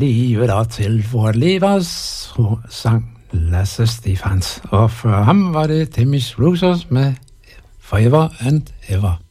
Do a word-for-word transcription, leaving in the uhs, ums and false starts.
Livet er til for levers, sang Lasse Stefans. Og for ham var det Timmy's Roosters med Forever and Ever.